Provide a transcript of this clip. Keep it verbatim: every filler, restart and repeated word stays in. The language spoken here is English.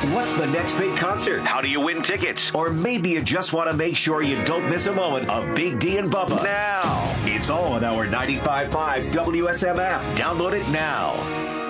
What's the next big concert? How do you win tickets? Or maybe you just want to make sure you don't miss a moment of Big D and Bubba. Now. It's all on our ninety-five point five W S M app. Download it now.